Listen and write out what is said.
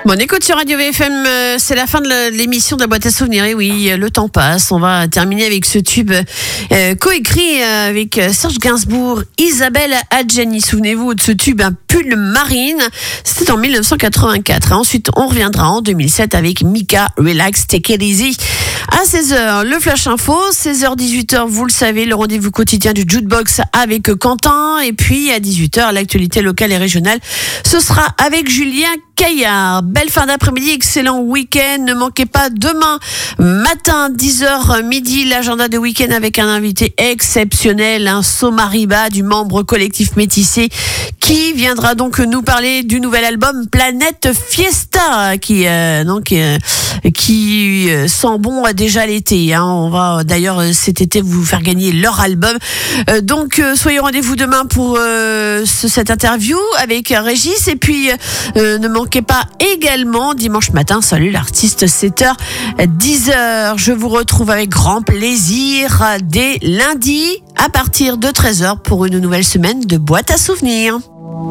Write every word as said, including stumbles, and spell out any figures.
Bon, on écoute sur Radio V F M, euh, c'est la fin de la- l'émission de la boîte à souvenirs. Et oui, le temps passe. On va terminer avec ce tube euh, coécrit euh, avec euh, Serge Gainsbourg, Isabelle Adjani. Souvenez-vous de ce tube, un pull marine. C'était en dix-neuf cent quatre-vingt-quatre. Et ensuite, on reviendra en deux mille sept avec Mika, Relax, Take It Easy. À seize heures, le Flash Info. seize heures, dix-huit heures, vous le savez, le rendez-vous quotidien du Jukebox avec Quentin. Et puis, à dix-huit heures, l'actualité locale et régionale. Ce sera avec Julien Caillard. Belle fin d'après-midi, excellent week-end. Ne manquez pas demain matin, dix heures midi, l'agenda de week-end avec un invité exceptionnel, un Somariba du membre collectif Métissé, qui viendra donc nous parler du nouvel album Planète Fiesta, qui euh, donc euh, qui euh, sent bon euh, déjà l'été. Hein. On va d'ailleurs euh, cet été vous faire gagner leur album. Euh, donc euh, soyez au rendez-vous demain pour euh, ce- cette interview avec euh, Régis. Et puis euh, ne manquez pas également dimanche matin, salut l'artiste, sept heures dix heures. Je vous retrouve avec grand plaisir dès lundi à partir de treize heures pour une nouvelle semaine de boîte à souvenirs.